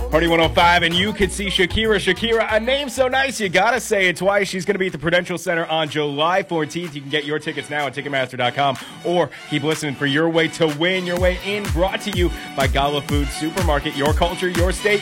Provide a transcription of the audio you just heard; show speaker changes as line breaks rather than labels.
Party 105, and you could see Shakira. Shakira, a name so nice, you gotta say it twice. She's gonna be at the Prudential Center on July 14th. You can get your tickets now at Ticketmaster.com, or keep listening for Your Way to Win, Your Way In, brought to you by Gala Food Supermarket. Your culture, your state,